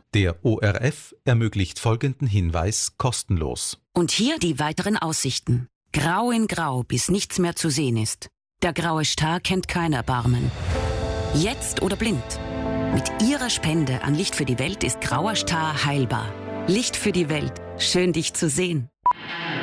Der ORF ermöglicht folgenden Hinweis kostenlos. Und hier die weiteren Aussichten. Grau in Grau, bis nichts mehr zu sehen ist. Der graue Star kennt kein Erbarmen. Jetzt oder blind. Mit Ihrer Spende an Licht für die Welt ist grauer Star heilbar. Licht für die Welt. Schön, dich zu sehen.